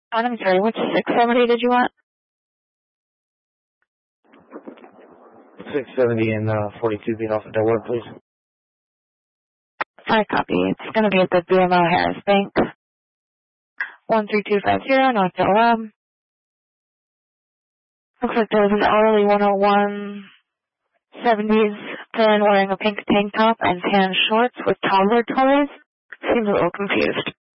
I'm sorry, which 670 did you want? 670 and 42 being off of Delaware, please. I copy. It's going to be at the BMO Harris Bank. 13250 North Delaware. Looks like there was an hourly 101.70s fan wearing a pink tank top and tan shorts with toddler toys. Seems a little confused.